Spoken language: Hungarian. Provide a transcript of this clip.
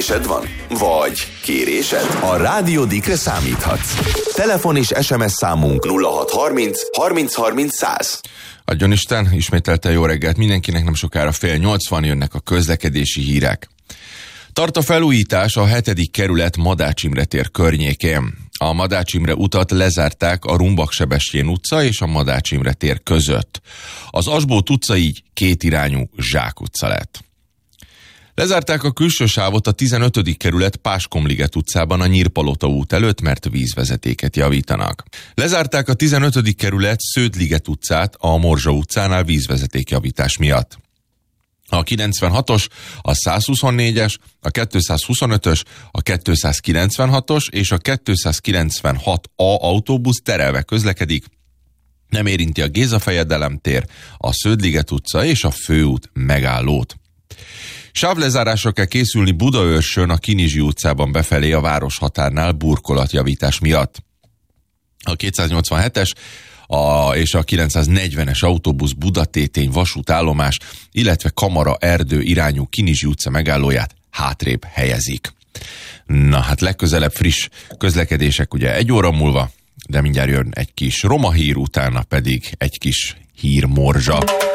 kérdésed van? Vagy kérésed? A Rádió Dikre számíthatsz. Telefon és SMS számunk 0630 30 30 100. Adjon Isten, ismételten jó reggelt mindenkinek, nem sokára 7:80 jönnek a közlekedési hírek. Tart a felújítás a 7. kerület Madács Imre tér környékén. A Madács Imre utat lezárták a Rumbak-Sebestyén utca és a Madács Imre tér között. Az Asbót utca így kétirányú zsákutca lett. Lezárták a külső sávot a 15. kerület Páskomliget utcában a Nyírpalota út előtt, mert vízvezetéket javítanak. Lezárták a 15. kerület Sződliget utcát a Morzsa utcánál vízvezetékjavítás miatt. A 96-os, a 124-es, a 225-ös, a 296-os és a 296A autóbusz terelve közlekedik. Nem érinti a Géza-fejedelem tér, a Sződliget utca és a Főút megállót. Sávlezárásra kell készülni Budaörsön a Kinizsi utcában befelé a városhatárnál burkolatjavítás miatt. A 287-es és a 940-es autóbusz Budatétény vasútállomás, illetve Kamara erdő irányú Kinizsi utca megállóját hátrébb helyezik. Na hát legközelebb friss közlekedések ugye 1 óra múlva, de mindjárt jön egy kis roma hír, utána pedig egy kis hírmorzsa.